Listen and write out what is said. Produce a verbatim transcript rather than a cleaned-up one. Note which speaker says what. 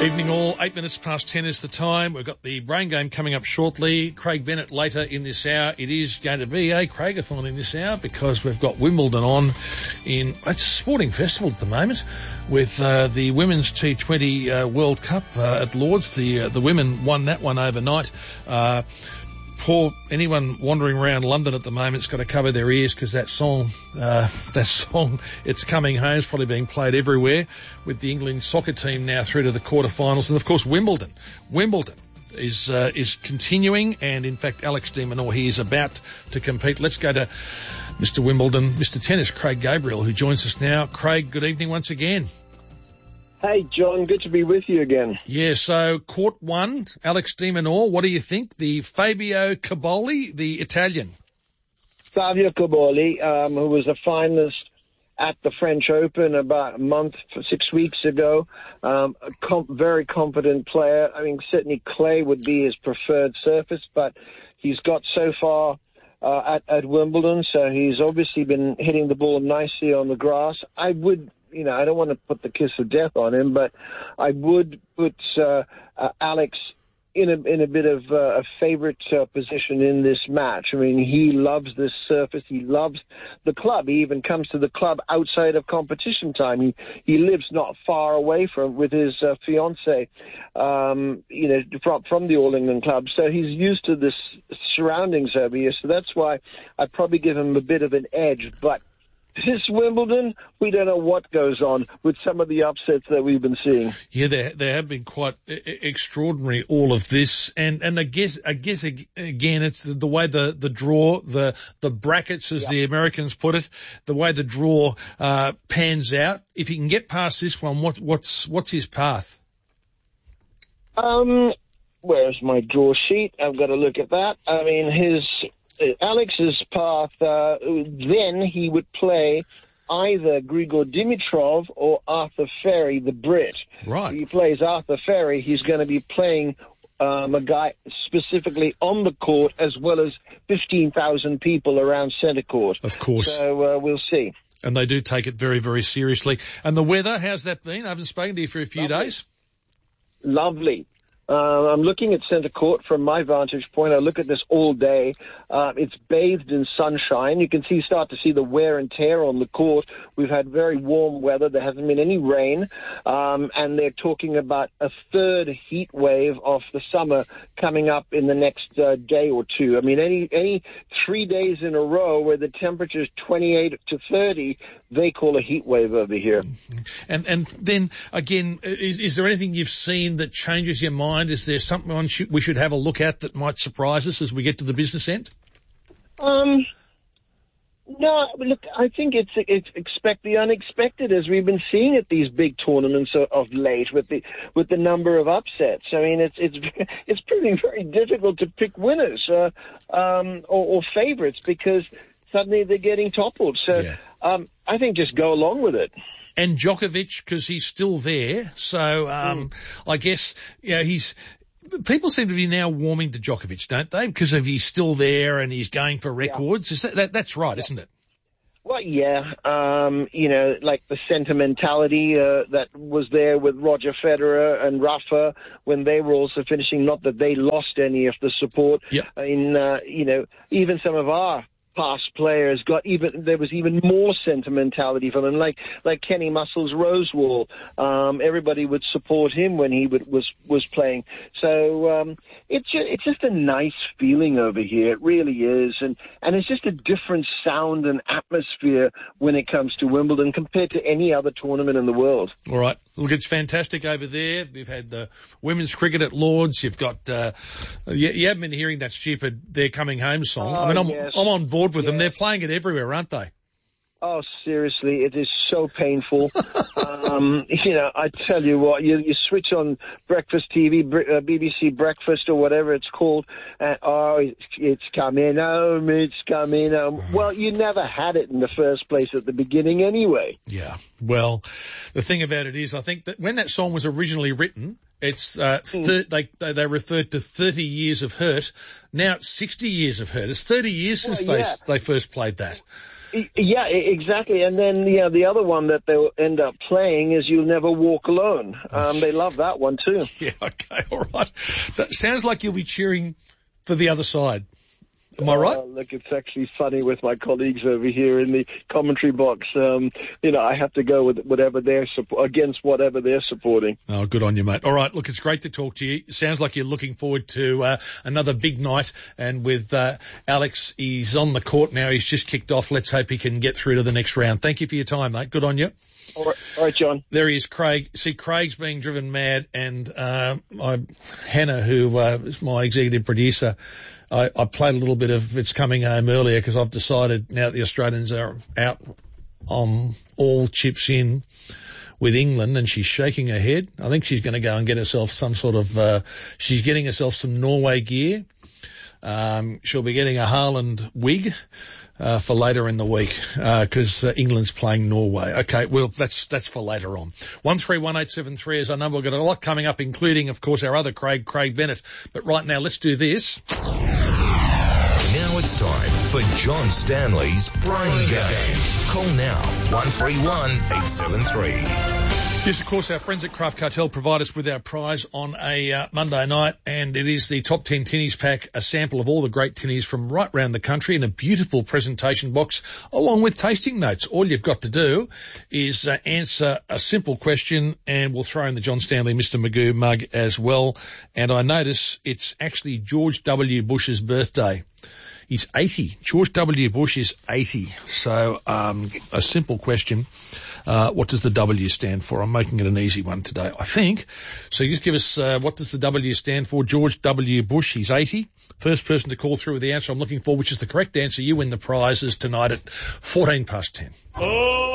Speaker 1: Evening all, eight minutes past ten is the time. We've got the brain game coming up shortly. Craig Bennett later in this hour. It is going to be a Craigathon in this hour because we've got Wimbledon on in, it's a sporting festival at the moment with uh, the Women's T twenty uh, World Cup uh, at Lords. The uh, the women won that one overnight. Uh, Poor anyone wandering around London at the moment's got to cover their ears because that song, uh, that song, It's Coming Home, is probably being played everywhere with the England soccer team now through to the quarterfinals. And of course, Wimbledon. Wimbledon is, uh, is continuing. And in fact, Alex de Minaur, he is about to compete. Let's go to Mister Wimbledon, Mister Tennis, Craig Gabriel, who joins us now. Craig, good evening once again.
Speaker 2: Hey, John, good to be with you again.
Speaker 1: Yeah, so court one, Alex de Minaur, what do you think? The Fabio Caboli, the Italian.
Speaker 2: Fabio Caboli, um, who was a finalist at the French Open about a month, six weeks ago. Um, a com- very confident player. I mean, certainly clay would be his preferred surface, but he's got so far uh, at, at Wimbledon, so he's obviously been hitting the ball nicely on the grass. I would... You know, I don't want to put the kiss of death on him, but I would put uh, uh, Alex in a in a bit of uh, a favorite uh, position in this match. I mean, he loves this surface. He loves the club. He even comes to the club outside of competition time. He he lives not far away from with his uh, fiance, um, you know, from from the All England club. So he's used to this surroundings over here. So that's why I'd probably give him a bit of an edge, but. This Wimbledon, we don't know what goes on with some of the upsets that we've been seeing.
Speaker 1: Yeah, there, there have been quite extraordinary, all of this. And, and I guess, I guess again, it's the, the way the, the draw, the, the brackets, as yeah. the Americans put it, the way the draw, uh, pans out. If he can get past this one, what, what's, what's his path?
Speaker 2: Um, where's my draw sheet? I've got to look at that. I mean, his, Alex's path, uh, then he would play either Grigor Dimitrov or Arthur Ferry, the Brit.
Speaker 1: Right.
Speaker 2: If he plays Arthur Ferry, he's going to be playing um, a guy specifically on the court as well as fifteen thousand people around centre court.
Speaker 1: Of course.
Speaker 2: So uh, we'll see.
Speaker 1: And they do take it very, very seriously. And the weather, how's that been? I haven't spoken to you for a few
Speaker 2: Lovely.
Speaker 1: days.
Speaker 2: Lovely. Uh, I'm looking at centre court from my vantage point. I look at this all day. Uh, it's bathed in sunshine. You can see, start to see the wear and tear on the court. We've had very warm weather. There hasn't been any rain. Um, and they're talking about a third heat wave of the summer coming up in the next uh, day or two. I mean, any, any three days in a row where the temperature is twenty-eight to thirty, they call a heat wave over here.
Speaker 1: And, and then again, is, is there anything you've seen that changes your mind? Is there something on sh- we should have a look at that might surprise us as we get to the business end?
Speaker 2: Um, no, look, I think it's, it's expect the unexpected, as we've been seeing at these big tournaments of, of late with the with the number of upsets. I mean, it's it's it's proving very difficult to pick winners uh, um, or, or favorites because suddenly they're getting toppled. So
Speaker 1: yeah.
Speaker 2: um, I think just go along with it.
Speaker 1: And Djokovic, because he's still there. So, um, mm. I guess, you know, he's, people seem to be now warming to Djokovic, don't they? Because of he's still there and he's going for records. Yeah. Is that, that, that's right, yeah. isn't it?
Speaker 2: Well, yeah. Um, you know, like the sentimentality, uh, that was there with Roger Federer and Rafa when they were also finishing, not that they lost any of the support.
Speaker 1: Yep.
Speaker 2: In, uh, you know, even some of our past players got even, there was even more sentimentality for them, like, like Kenny Muscles Rosewall. Um, everybody would support him when he would, was, was playing. So, um, it's just, it's just a nice feeling over here. It really is. And, and it's just a different sound and atmosphere when it comes to Wimbledon compared to any other tournament in the world.
Speaker 1: All right. Look, it's fantastic over there. We've had the women's cricket at Lords. You've got, uh, you, you haven't been hearing that stupid They're Coming Home song.
Speaker 2: Oh,
Speaker 1: I mean, I'm,
Speaker 2: yes.
Speaker 1: I'm on board with
Speaker 2: yes.
Speaker 1: them. They're playing it everywhere, aren't they?
Speaker 2: Oh, seriously, it is so painful. um, you know, I tell you what, you, you switch on breakfast T V, uh, B B C Breakfast or whatever it's called, and oh, it's, it's coming home, it's coming home. Well, you never had it in the first place at the beginning anyway.
Speaker 1: Yeah, well, the thing about it is, I think that when that song was originally written, it's, uh, thir- they, they, they referred to thirty years of hurt. Now it's sixty years of hurt. It's thirty years since
Speaker 2: well, yeah.
Speaker 1: they, they first played that.
Speaker 2: Yeah, exactly. And then, yeah, the other one that they'll end up playing is You'll Never Walk Alone. Um, they love that one too.
Speaker 1: Yeah, okay, all right. That sounds like you'll be cheering for the other side. Am I right?
Speaker 2: Uh, look, it's actually funny with my colleagues over here in the commentary box. Um, you know, I have to go with whatever they're support against whatever they're supporting.
Speaker 1: Oh, good on you, mate. All right, look, it's great to talk to you. It sounds like you're looking forward to uh, another big night. And with uh, Alex, he's on the court now. He's just kicked off. Let's hope he can get through to the next round. Thank you for your time, mate. Good on you.
Speaker 2: All right, all right, John.
Speaker 1: There he is, Craig. See, Craig's being driven mad, and uh, I, Hannah, who uh, is my executive producer, I, I played a little bit of It's Coming Home earlier because I've decided now that the Australians are out on all chips in with England, and she's shaking her head. I think she's going to go and get herself some sort of, uh, she's getting herself some Norway gear. Um, she'll be getting a Haaland wig. Uh, for later in the week, uh, cause, uh, England's playing Norway. Okay, well, that's, that's for later on. one three one eight seven three is our number. We've got a lot coming up, including, of course, our other Craig, Craig Bennett. But right now, let's do this.
Speaker 3: Now it's time for John Stanley's Brain Game. Call now, one three one eight seven three.
Speaker 1: Yes, of course, our friends at Craft Cartel provide us with our prize on a uh, Monday night, and it is the Top ten Tinnies pack, a sample of all the great tinnies from right round the country in a beautiful presentation box, along with tasting notes. All you've got to do is uh, answer a simple question, and we'll throw in the John Stanley Mister Magoo mug as well. And I notice it's actually George W. Bush's birthday. He's eighty. George W. Bush is eighty. So um, a simple question. Uh, what does the W stand for? I'm making it an easy one today, I think. So you just give us, uh, what does the W stand for? George W. Bush, he's eighty. First person to call through with the answer I'm looking for, which is the correct answer, you win the prizes tonight at fourteen past ten. Oh.